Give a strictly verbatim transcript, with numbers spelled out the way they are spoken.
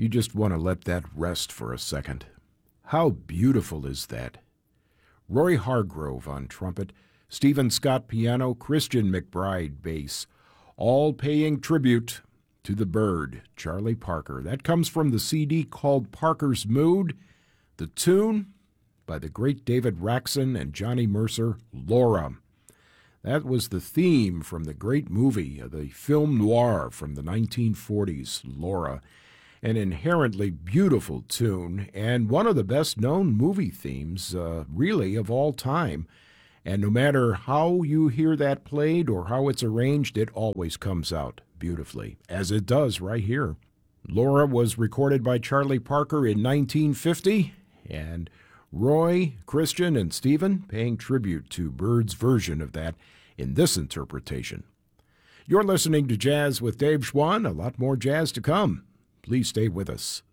You just want to let that rest for a second. How beautiful is that? Roy Hargrove on trumpet, Stephen Scott piano, Christian McBride bass, all paying tribute to the bird, Charlie Parker. That comes from the C D called Parker's Mood. The tune by the great David Raxon and Johnny Mercer, Laura. That was the theme from the great movie, the film noir from the nineteen forties, Laura. An inherently beautiful tune and one of the best-known movie themes, uh, really, of all time. And no matter how you hear that played or how it's arranged, it always comes out beautifully, as it does right here. Laura was recorded by Charlie Parker in nineteen fifty, and Roy, Christian, and Stephen paying tribute to Bird's version of that in this interpretation. You're listening to Jazz with Dave Schwann. A lot more jazz to come. Please stay with us.